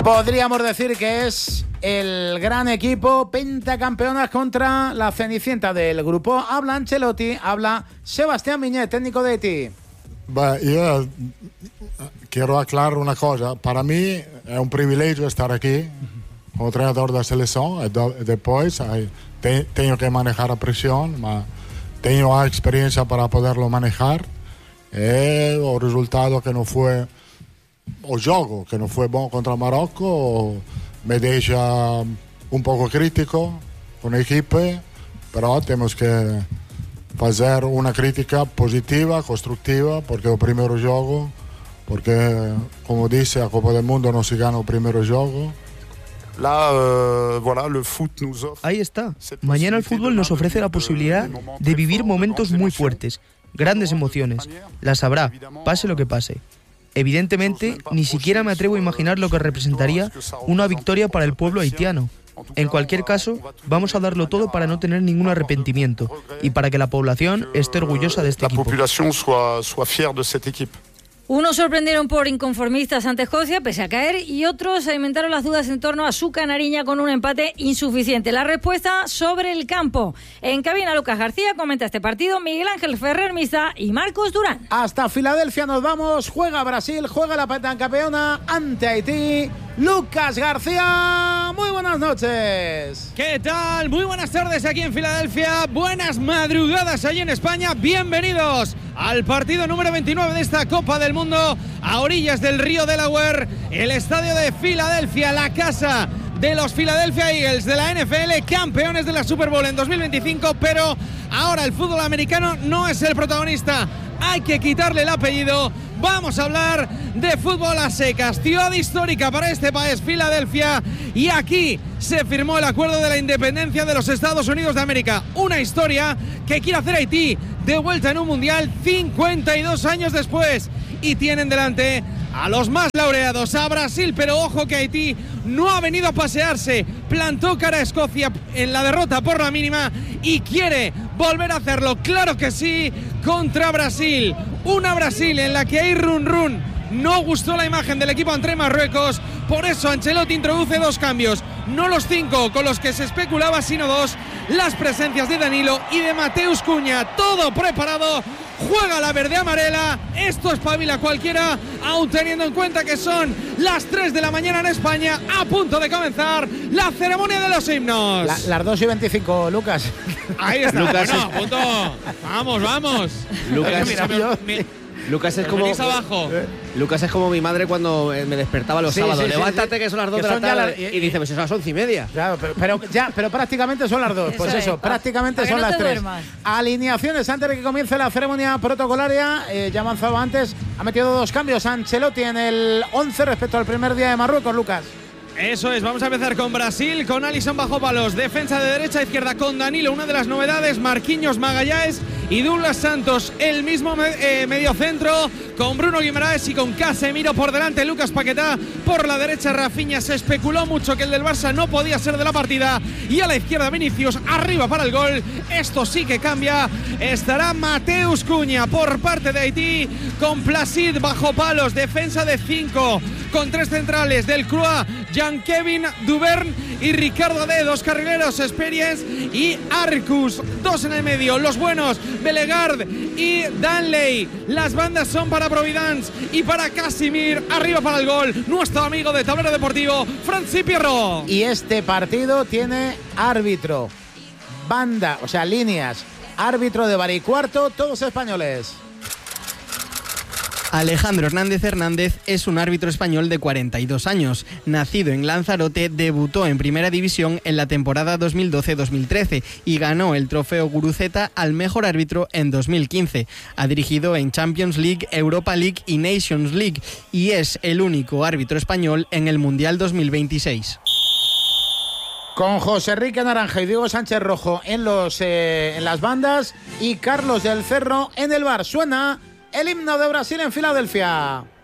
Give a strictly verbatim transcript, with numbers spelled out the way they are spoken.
Podríamos decir que es el gran equipo pentacampeonas contra la Cenicienta del grupo. Habla Ancelotti, habla Sebastián Viñé, técnico de Haití. Beh, io quiero aclarar una cosa. Para mí es un privilegio estar aquí como entrenador de la selección. Y después te, tengo que manejar la presión, pero tengo la experiencia para poderlo manejar. Y el resultado que no fue, o juego que no fue bueno contra Marocco, me deja un poco crítico con el equipo, pero tenemos que hacer una crítica positiva, constructiva, porque el primer juego, porque como dice, la Copa del Mundo no se gana el primer juego. Ahí está. Mañana el fútbol nos ofrece la posibilidad de vivir momentos muy fuertes, grandes emociones. Las habrá, pase lo que pase. Evidentemente, ni siquiera me atrevo a imaginar lo que representaría una victoria para el pueblo haitiano. En cualquier caso, vamos a darlo todo para no tener ningún arrepentimiento y para que la población esté orgullosa de este equipo. Unos sorprendieron por inconformistas ante Escocia, pese a caer, y otros alimentaron las dudas en torno a su canariña con un empate insuficiente. La respuesta sobre el campo. En cabina, Lucas García comenta este partido, Miguel Ángel Ferrer Misa y Marcos Durán. Hasta Filadelfia nos vamos. Juega Brasil, juega la pentacampeona ante Haití. Lucas García, muy buenas noches. ¿Qué tal? Muy buenas tardes aquí en Filadelfia. Buenas madrugadas allí en España. Bienvenidos al partido número veintinueve de esta Copa del Mundo a orillas del río Delaware, el estadio de Filadelfia, la casa de los Philadelphia Eagles de la N F L, campeones de la Super Bowl en dos mil veinticinco, pero ahora el fútbol americano no es el protagonista. Hay que quitarle el apellido. Vamos a hablar de fútbol a secas, ciudad histórica para este país, Filadelfia, y aquí se firmó el acuerdo de la independencia de los Estados Unidos de América. Una historia que quiere hacer Haití de vuelta en un mundial cincuenta y dos años después. Y tienen delante a los más laureados, a Brasil, pero ojo que Haití no ha venido a pasearse, plantó cara a Escocia en la derrota por la mínima y quiere volver a hacerlo, claro que sí, contra Brasil. Una Brasil en la que hay run run. No gustó la imagen del equipo ante Marruecos, por eso Ancelotti introduce dos cambios, no los cinco con los que se especulaba, sino dos, las presencias de Danilo y de Mateus Cunha, todo preparado. Juega la verde amarela, esto espabila a cualquiera, aún teniendo en cuenta que son las tres de la mañana en España, a punto de comenzar la ceremonia de los himnos. La, las dos y veinticinco, Lucas. Ahí está, Lucas, bueno, punto. Vamos, vamos. Lucas, Mira, yo, mi, Lucas es como abajo. Lucas es como mi madre cuando me despertaba los sí, sábados. Sí, Levántate sí, que son las dos que de la son tarde. la, y, y dice, pues son las once y media. Claro, pero, pero ya, pero prácticamente son las dos. Pues eso, eso prácticamente son no las tres. Duermas. Alineaciones antes de que comience la ceremonia protocolaria. Eh, ya avanzaba antes. Ha metido dos cambios Ancelotti en el once respecto al primer día de Marruecos, Lucas. Eso es, vamos a empezar con Brasil, con Alisson bajo palos, defensa de derecha a izquierda con Danilo, una de las novedades, Marquinhos, Magallanes y Douglas Santos, el mismo eh, mediocentro, con Bruno Guimaraes y con Casemiro por delante, Lucas Paquetá por la derecha, Rafinha. Se especuló mucho que el del Barça no podía ser de la partida, y a la izquierda Vinicius, arriba para el gol. Esto sí que cambia, estará Mateus Cunha por parte de Haití, con Placid bajo palos, defensa de cinco, con tres centrales, del Croix, Jean-Kevin Duvern y Ricardo D, dos carrileros, Experience y Arcus, dos en el medio, los buenos, Belegard y Danley. Las bandas son para Providence y para Casimir, arriba para el gol, nuestro amigo de Tablero Deportivo, Francis Pierro. Y este partido tiene árbitro, banda, o sea, líneas, árbitro de bar y cuarto, todos españoles. Alejandro Hernández Hernández es un árbitro español de cuarenta y dos años. Nacido en Lanzarote, debutó en Primera División en la temporada dos mil doce dos mil trece y ganó el trofeo Guruceta al mejor árbitro en dos mil quince. Ha dirigido en Champions League, Europa League y Nations League y es el único árbitro español en el Mundial dos mil veintiséis. Con José Enrique Naranja y Diego Sánchez Rojo en, los, eh, en las bandas y Carlos del Cerro en el bar. Suena el himno de Brasil en Filadelfia.